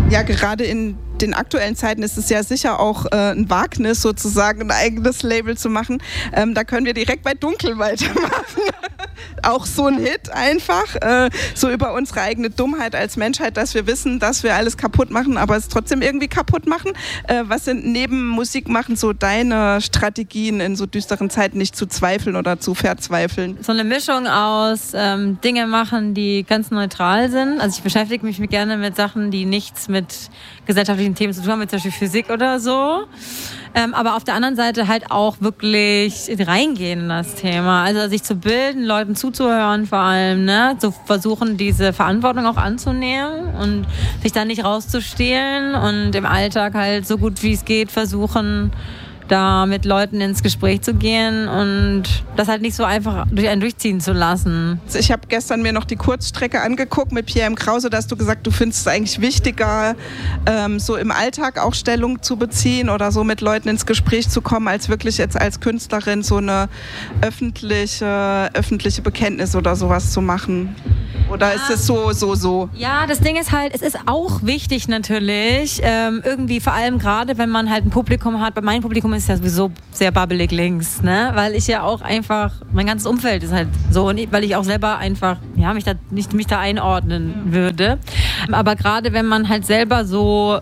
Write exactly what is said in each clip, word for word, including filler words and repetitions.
Ja, gerade in den aktuellen Zeiten ist es ja sicher auch äh, ein Wagnis, sozusagen ein eigenes Label zu machen. Ähm, da können wir direkt bei Dunkel weitermachen. Auch so ein Hit einfach, äh, so über unsere eigene Dummheit als Menschheit, dass wir wissen, dass wir alles kaputt machen, aber es trotzdem irgendwie kaputt machen. Äh, was sind neben Musik machen so deine Strategien in so düsteren Zeiten, nicht zu zweifeln oder zu verzweifeln? So eine Mischung aus ähm, Dinge machen, die ganz neutral sind. Also ich beschäftige mich gerne mit Sachen, die nichts mit gesellschaftlichen Themen zu tun haben, wie zum Beispiel Physik oder so. Ähm, aber auf der anderen Seite halt auch wirklich reingehen in das Thema. Also sich zu bilden, Leuten zuzuhören vor allem, ne? Zu versuchen, diese Verantwortung auch anzunehmen und sich da nicht rauszustehlen und im Alltag halt so gut wie es geht versuchen, da mit Leuten ins Gespräch zu gehen und das halt nicht so einfach durch einen durchziehen zu lassen. Ich habe gestern mir noch die Kurzstrecke angeguckt mit Pierre M. Krause, da hast du gesagt, du findest es eigentlich wichtiger, ähm, so im Alltag auch Stellung zu beziehen oder so mit Leuten ins Gespräch zu kommen, als wirklich jetzt als Künstlerin so eine öffentliche, öffentliche Bekenntnis oder sowas zu machen. Oder ja. Ist es so, so, so? Ja, das Ding ist halt, es ist auch wichtig natürlich, ähm, irgendwie vor allem gerade, wenn man halt ein Publikum hat, bei meinem Publikum ist ja sowieso sehr babbelig links, ne? Weil ich ja auch einfach, mein ganzes Umfeld ist halt so, und ich, weil ich auch selber einfach, ja, mich da, nicht mich da einordnen würde. Aber gerade wenn man halt selber so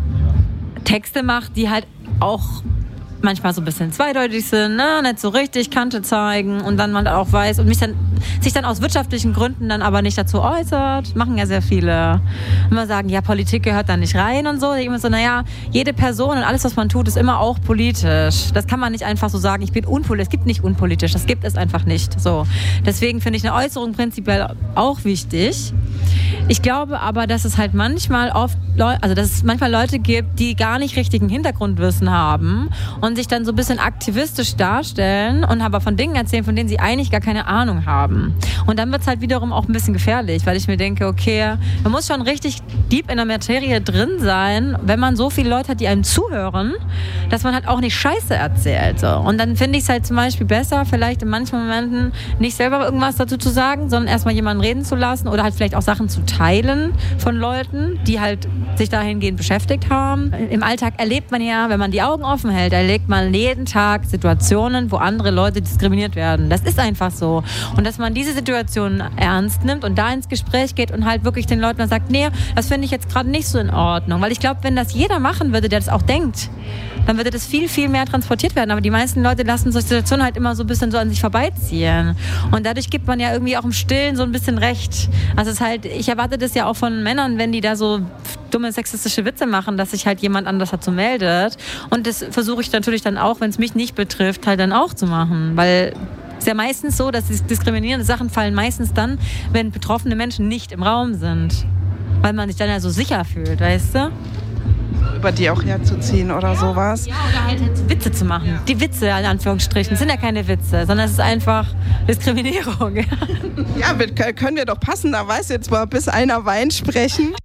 Texte macht, die halt auch manchmal so ein bisschen zweideutig sind, ne? Nicht so richtig Kante zeigen und dann man auch weiß und mich dann, sich dann aus wirtschaftlichen Gründen dann aber nicht dazu äußert, machen ja sehr viele. Immer sagen, ja, Politik gehört da nicht rein und so. Ich immer so, naja, jede Person und alles, was man tut, ist immer auch politisch. Das kann man nicht einfach so sagen, ich bin unpolitisch. Es gibt nicht unpolitisch, das gibt es einfach nicht. So. Deswegen finde ich eine Äußerung prinzipiell auch wichtig. Ich glaube aber, dass es halt manchmal oft, Leu- also dass es manchmal Leute gibt, die gar nicht richtigen Hintergrundwissen haben und sich dann so ein bisschen aktivistisch darstellen und aber von Dingen erzählen, von denen sie eigentlich gar keine Ahnung haben. Und dann wird es halt wiederum auch ein bisschen gefährlich, weil ich mir denke, okay, man muss schon richtig deep in der Materie drin sein, wenn man so viele Leute hat, die einem zuhören, dass man halt auch nicht Scheiße erzählt. So. Und dann finde ich es halt zum Beispiel besser, vielleicht in manchen Momenten nicht selber irgendwas dazu zu sagen, sondern erstmal jemanden reden zu lassen oder halt vielleicht auch Sachen zu teilen von Leuten, die halt sich dahingehend beschäftigt haben. Im Alltag erlebt man ja, wenn man die Augen offen hält, erlebt man jeden Tag Situationen, wo andere Leute diskriminiert werden. Das ist einfach so. Und dass man diese Situation ernst nimmt und da ins Gespräch geht und halt wirklich den Leuten dann sagt, nee, das finde ich jetzt gerade nicht so in Ordnung. Weil ich glaube, wenn das jeder machen würde, der das auch denkt, dann würde das viel, viel mehr transportiert werden. Aber die meisten Leute lassen solche Situationen halt immer so ein bisschen so an sich vorbeiziehen. Und dadurch gibt man ja irgendwie auch im Stillen so ein bisschen Recht. Also es ist halt, ich erwarte das ja auch von Männern, wenn die da so dumme sexistische Witze machen, dass sich halt jemand anders dazu meldet. Und das versuche ich natürlich dann auch, wenn es mich nicht betrifft, halt dann auch zu machen. Weil es ist ja meistens so, dass diskriminierende Sachen fallen meistens dann, wenn betroffene Menschen nicht im Raum sind. Weil man sich dann ja so sicher fühlt, weißt du? Über die auch herzuziehen oder ja, sowas. Ja, oder halt, halt Witze zu machen. Ja. Die Witze, in Anführungsstrichen, sind ja keine Witze, sondern es ist einfach Diskriminierung. Ja, können wir doch passend, da weiß jetzt mal bis einer Wein sprechen.